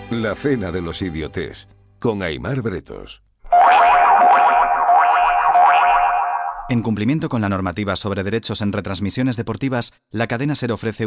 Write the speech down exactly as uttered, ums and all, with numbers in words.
La cena de los idiotes, con Aimar Bretos. En cumplimiento con la normativa sobre derechos en retransmisiones deportivas, la cadena SER ofrece